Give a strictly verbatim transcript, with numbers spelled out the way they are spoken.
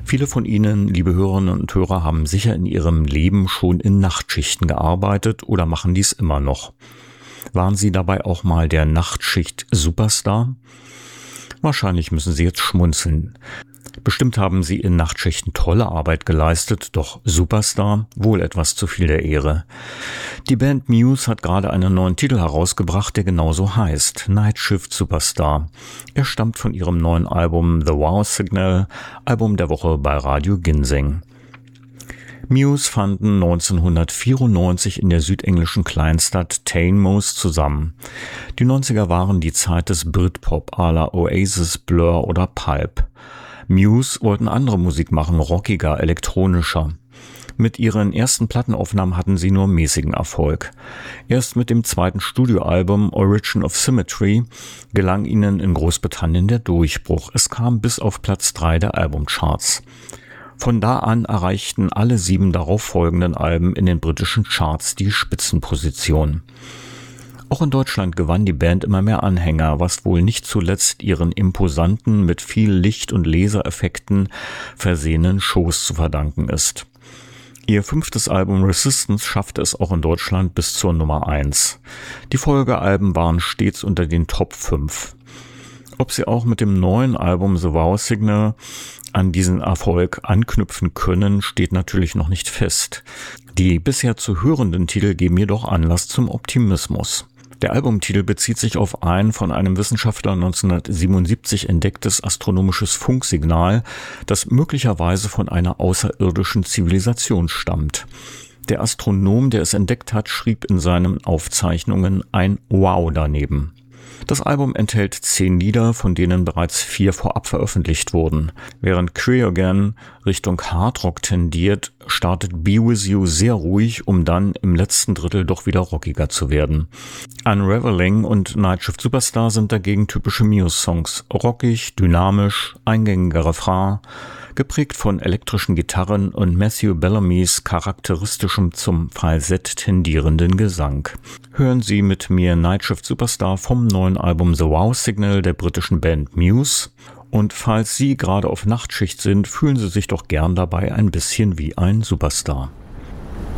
Viele von Ihnen, liebe Hörerinnen und Hörer, haben sicher in ihrem Leben schon in Nachtschichten gearbeitet oder machen dies immer noch. Waren Sie dabei auch mal der Nachtschicht-Superstar? Wahrscheinlich müssen Sie jetzt schmunzeln. Bestimmt haben Sie in Nachtschichten tolle Arbeit geleistet, doch Superstar, wohl etwas zu viel der Ehre. Die Band Muse hat gerade einen neuen Titel herausgebracht, der genauso heißt, Night Shift Superstar. Er stammt von ihrem neuen Album The Wow Signal, Album der Woche bei Radio Ginseng. Muse fanden neunzehnhundertvierundneunzig in der südenglischen Kleinstadt Teignmouth zusammen. Die neunziger waren die Zeit des Britpop à la Oasis, Blur oder Pulp. Muse wollten andere Musik machen, rockiger, elektronischer. Mit ihren ersten Plattenaufnahmen hatten sie nur mäßigen Erfolg. Erst mit dem zweiten Studioalbum Origin of Symmetry gelang ihnen in Großbritannien der Durchbruch. Es kam bis auf Platz drei der Albumcharts. Von da an erreichten alle sieben darauffolgenden Alben in den britischen Charts die Spitzenposition. Auch in Deutschland gewann die Band immer mehr Anhänger, was wohl nicht zuletzt ihren imposanten, mit viel Licht- und Lasereffekten versehenen Shows zu verdanken ist. Ihr fünftes Album Resistance schaffte es auch in Deutschland bis zur Nummer eins. Die Folgealben waren stets unter den Top fünf. Ob sie auch mit dem neuen Album The Wow Signal an diesen Erfolg anknüpfen können, steht natürlich noch nicht fest. Die bisher zu hörenden Titel geben jedoch Anlass zum Optimismus. Der Albumtitel bezieht sich auf ein von einem Wissenschaftler neunzehnhundertsiebenundsiebzig entdecktes astronomisches Funksignal, das möglicherweise von einer außerirdischen Zivilisation stammt. Der Astronom, der es entdeckt hat, schrieb in seinen Aufzeichnungen ein Wow daneben. Das Album enthält zehn Lieder, von denen bereits vier vorab veröffentlicht wurden. Während Cryogen Richtung Hardrock tendiert, startet Be With You sehr ruhig, um dann im letzten Drittel doch wieder rockiger zu werden. Unraveling und Night Shift Superstar sind dagegen typische Muse-Songs. Rockig, dynamisch, eingängiger Refrain, geprägt von elektrischen Gitarren und Matthew Bellamy's charakteristischem zum Falsett tendierenden Gesang. Hören Sie mit mir Night Shift Superstar vom neuen Album The Wow Signal der britischen Band Muse. Und falls Sie gerade auf Nachtschicht sind, fühlen Sie sich doch gern dabei ein bisschen wie ein Superstar.